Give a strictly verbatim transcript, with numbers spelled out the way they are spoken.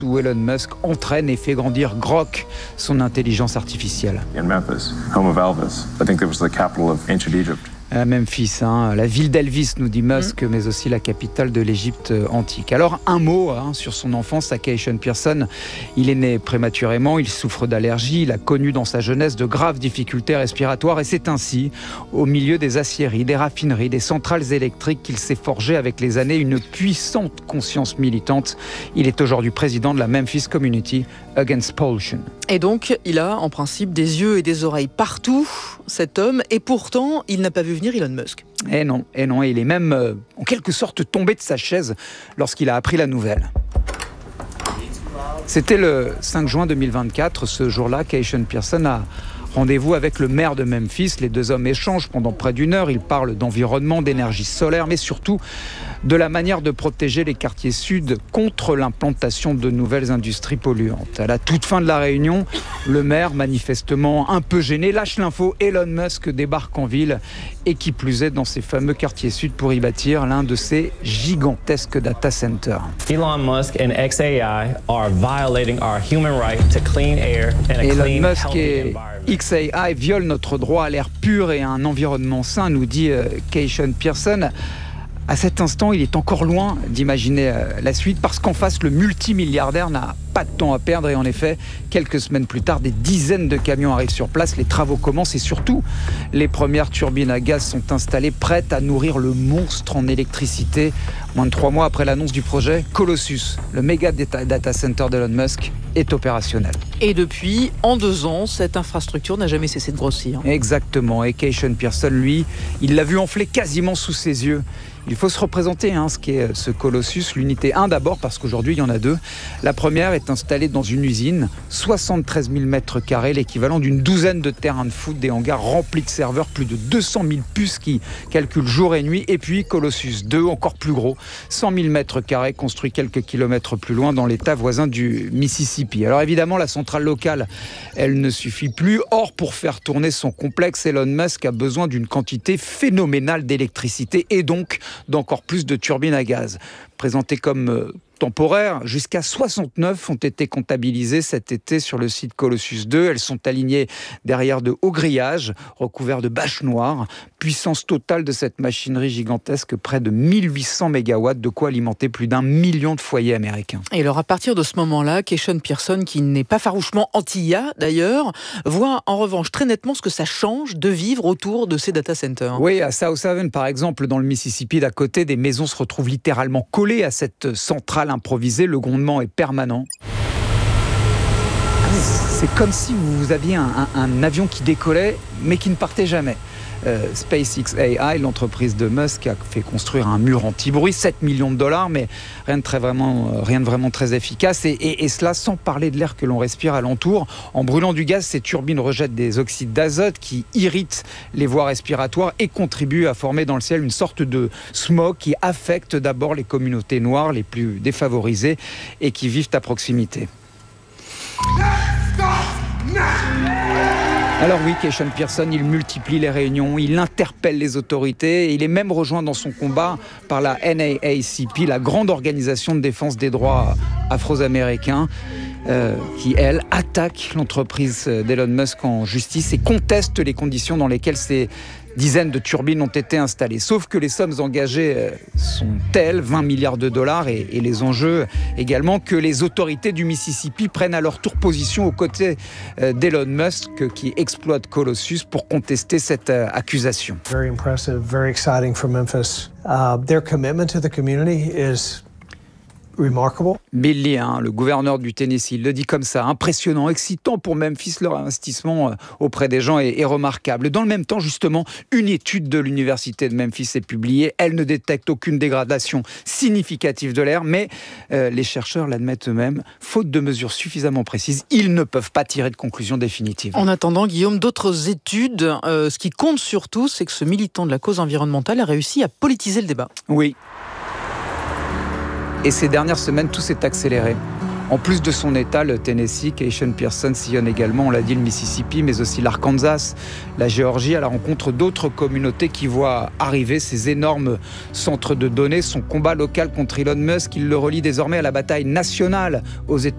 où Elon Musk entraîne et fait grandir Grok, son intelligence artificielle. In Memphis, home of Elvis, I think it was the capital of ancient Egypt. À Memphis, hein, la ville d'Elvis, nous dit Musk, mmh. mais aussi la capitale de l'Égypte antique. Alors, un mot hein, sur son enfance à Keishon Pearson. Il est né prématurément, il souffre d'allergies, il a connu dans sa jeunesse de graves difficultés respiratoires et c'est ainsi, au milieu des aciéries, des raffineries, des centrales électriques, qu'il s'est forgé avec les années une puissante conscience militante. Il est aujourd'hui président de la Memphis Community Against Pollution. Et donc, il a en principe des yeux et des oreilles partout, cet homme, et pourtant, il n'a pas vu venir Elon Musk. Et non, et non, il est même euh, en quelque sorte tombé de sa chaise lorsqu'il a appris la nouvelle. C'était le cinq juin deux mille vingt-quatre, ce jour-là, Keishon Pearson a rendez-vous avec le maire de Memphis. Les deux hommes échangent pendant près d'une heure. Ils parlent d'environnement, d'énergie solaire, mais surtout de la manière de protéger les quartiers sud contre l'implantation de nouvelles industries polluantes. À la toute fin de la réunion, le maire, manifestement un peu gêné, lâche l'info. Elon Musk débarque en ville et qui plus est dans ces fameux quartiers sud pour y bâtir l'un de ces gigantesques data centers. Elon Musk and X A I are violating our human right to clean air and a Elon clean, Musk healthy et environment. X A I violent notre droit à l'air pur et à un environnement sain, nous dit euh, Keishon Pearson. À cet instant, il est encore loin d'imaginer euh, la suite parce qu'en face, le multimilliardaire n'a pas de temps à perdre et en effet, quelques semaines plus tard, des dizaines de camions arrivent sur place, les travaux commencent et surtout, les premières turbines à gaz sont installées prêtes à nourrir le monstre en électricité. Moins de trois mois après l'annonce du projet, Colossus, le méga data center d'Elon Musk, est opérationnel. Et depuis, en deux ans, cette infrastructure n'a jamais cessé de grossir. Exactement, et Keishon Pearson, lui, il l'a vu enfler quasiment sous ses yeux. Il faut se représenter hein, ce qu'est ce Colossus, l'unité un d'abord, parce qu'aujourd'hui il y en a deux. La première est installée dans une usine, soixante-treize mille mètres carrés, l'équivalent d'une douzaine de terrains de foot, des hangars remplis de serveurs, plus de deux cent mille puces qui calculent jour et nuit. Et puis Colossus deux, encore plus gros, cent mille mètres carrés, construit quelques kilomètres plus loin dans l'état voisin du Mississippi. Alors évidemment, la centrale locale, elle ne suffit plus. Or, pour faire tourner son complexe, Elon Musk a besoin d'une quantité phénoménale d'électricité et donc d'encore plus de turbines à gaz. Présentées comme euh, temporaires, jusqu'à soixante-neuf ont été comptabilisées cet été sur le site Colossus deux. Elles sont alignées derrière de hauts grillages, recouverts de bâches noires. Puissance totale de cette machinerie gigantesque, près de mille huit cents mégawatts, de quoi alimenter plus d'un million de foyers américains. Et alors à partir de ce moment-là, Keishon Pearson, qui n'est pas farouchement anti-I A d'ailleurs, voit en revanche très nettement ce que ça change de vivre autour de ces data centers. Oui, à South Haven par exemple, dans le Mississippi d'à côté, des maisons se retrouvent littéralement collées à cette centrale improvisée. Le grondement est permanent. C'est comme si vous aviez un, un, un avion qui décollait mais qui ne partait jamais. Euh, SpaceX A I, l'entreprise de Musk, a fait construire un mur anti-bruit, sept millions de dollars, mais rien de, très vraiment, rien de vraiment très efficace. Et, et, et cela sans parler de l'air que l'on respire alentour. En brûlant du gaz, ces turbines rejettent des oxydes d'azote qui irritent les voies respiratoires et contribuent à former dans le ciel une sorte de smog qui affecte d'abord les communautés noires les plus défavorisées et qui vivent à proximité. Alors oui, Keishon Pearson, il multiplie les réunions, il interpelle les autorités et il est même rejoint dans son combat par la N double A C P, la grande organisation de défense des droits afro-américains, euh, qui, elle, attaque l'entreprise d'Elon Musk en justice et conteste les conditions dans lesquelles ces dizaines de turbines ont été installées. Sauf que les sommes engagées sont telles, vingt milliards de dollars, et, et les enjeux également, que les autorités du Mississippi prennent à leur tour position aux côtés d'Elon Musk, qui exploite Colossus, pour contester cette accusation. Very impressive, very exciting for Memphis. Uh, their commitment to the community is remarkable. Bill Lee, hein, le gouverneur du Tennessee, il le dit comme ça, impressionnant, excitant pour Memphis, leur investissement auprès des gens est, est remarquable. Dans le même temps, justement, une étude de l'université de Memphis est publiée. Elle ne détecte aucune dégradation significative de l'air, mais euh, les chercheurs l'admettent eux-mêmes, faute de mesures suffisamment précises, ils ne peuvent pas tirer de conclusion définitive. En attendant, Guillaume, d'autres études, euh, ce qui compte surtout, c'est que ce militant de la cause environnementale a réussi à politiser le débat. Oui. Et ces dernières semaines, tout s'est accéléré. En plus de son État, le Tennessee, Keishon Pearson sillonne également, on l'a dit, le Mississippi, mais aussi l'Arkansas, la Géorgie, à la rencontre d'autres communautés qui voient arriver ces énormes centres de données. Son combat local contre Elon Musk, il le relie désormais à la bataille nationale aux États-Unis.